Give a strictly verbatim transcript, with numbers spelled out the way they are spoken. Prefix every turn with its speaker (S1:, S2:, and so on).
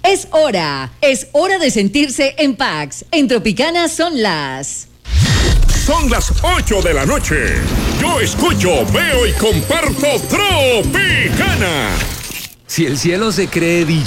S1: Es hora, es hora de sentirse en Pax. En Tropicana son las...
S2: Son las ocho de la noche. Yo escucho, veo y comparto Tropicana.
S3: Si el cielo se cree